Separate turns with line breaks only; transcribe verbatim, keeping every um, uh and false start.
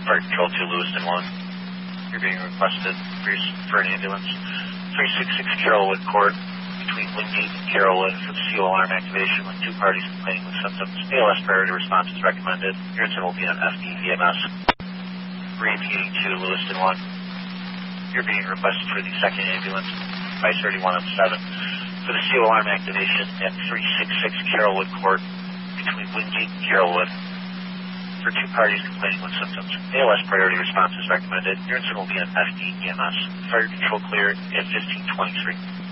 Fire Control to Lewiston one. You're being requested for, for an ambulance. three six six Carrollwood Court between Wingate and Carrollwood for the C O alarm activation with two parties complaining with symptoms. A L S priority response is recommended. Your incident will be on F D E M S. Repeating to Lewiston one. You're being requested for the second ambulance, five thirty-one oh seven, for the C O alarm activation at three six six Carrollwood Court between Wingate and Carrollwood for two parties complaining with symptoms. A L S priority response is recommended. Your incident will be on F D E M S. Fire Control clear at fifteen twenty-three.